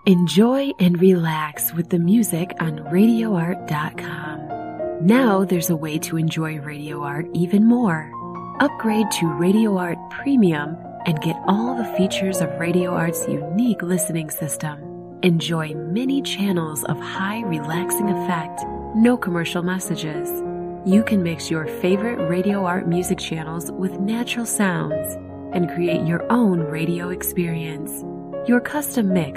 Enjoy and relax with the music on RadioArt.com. Now there's a way to enjoy Radio Art even more. Upgrade to Radio Art Premium and get all the features of Radio Art's unique listening system. Enjoy many channels of high relaxing effect, no commercial messages. You can mix your favorite Radio Art music channels with natural sounds and create your own radio experience. Your custom mix